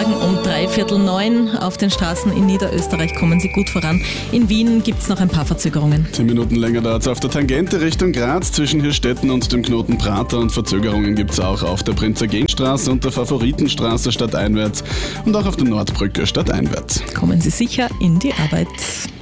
Morgen um 8:45 auf den Straßen in Niederösterreich kommen Sie gut voran. In Wien gibt es noch ein paar Verzögerungen. 10 Minuten länger dauert es auf der Tangente Richtung Graz zwischen Hirstetten und dem Knoten Prater und Verzögerungen gibt es auch auf der Prinz-Eugen-Straße und der Favoritenstraße stadteinwärts und auch auf der Nordbrücke stadteinwärts. Kommen Sie sicher in die Arbeit.